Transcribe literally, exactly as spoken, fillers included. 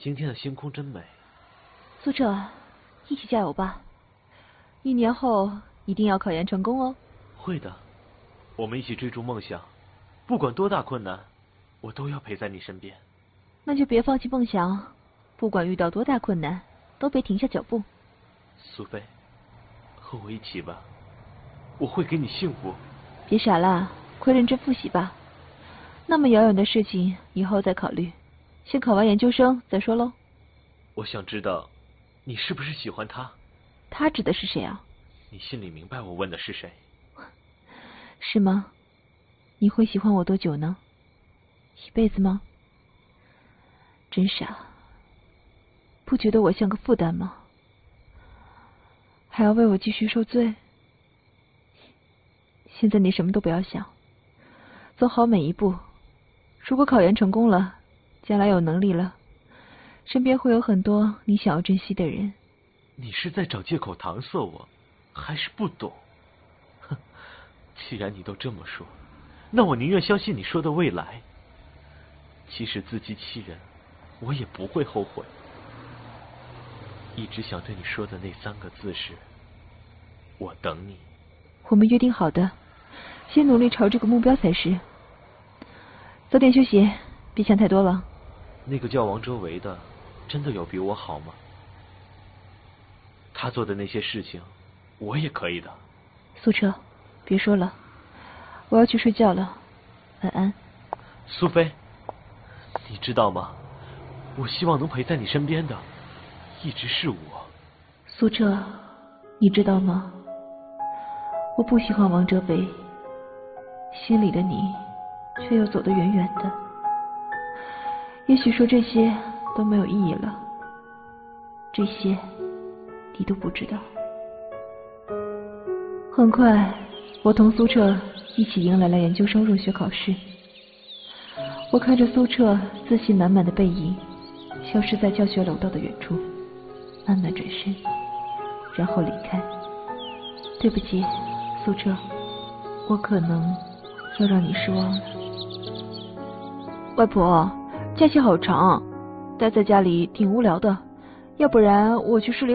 今天的星空真美。 苏澈，一起加油吧！一年后一定要考研成功哦。 会的，我们一起追逐梦想，不管多大困难，我都要陪在你身边。 那就别放弃梦想，不管遇到多大困难，都别停下脚步。 苏菲，和我一起吧，我会给你幸福。 别傻了，快认真复习吧。那么遥远的事情以后再考虑，先考完研究生再说喽。 我想知道，你是不是喜欢他？ 他指的是谁啊？ 你心里明白我问的是谁？ 是吗？你会喜欢我多久呢？一辈子吗？真傻，不觉得我像个负担吗？还要为我继续受罪？现在你什么都不要想，走好每一步。如果考研成功了，将来有能力了，身边会有很多你想要珍惜的人。 你是在找借口搪塞我，还是不懂？哼，既然你都这么说，那我宁愿相信你说的未来。即使自欺欺人，我也不会后悔。一直想对你说的那三个字是：我等你。 我们约定好的，先努力朝这个目标才是。早点休息，别想太多了。 那个叫王哲维的，真的有比我好吗？他做的那些事情，我也可以的。 苏澈，别说了，我要去睡觉了，晚安。 苏菲，你知道吗？我希望能陪在你身边的，一直是我。 苏澈，你知道吗？我不喜欢王哲维，心里的你却又走得远远的。也许说这些都没有意义了，这些你都不知道。很快，我同苏澈一起迎来了研究生入学考试。我看着苏澈自信满满的背影消失在教学楼道的远处，慢慢转身，然后离开。对不起，苏澈，我可能要让你失望了。外婆，假期好长，待在家里挺无聊的，要不然我去市里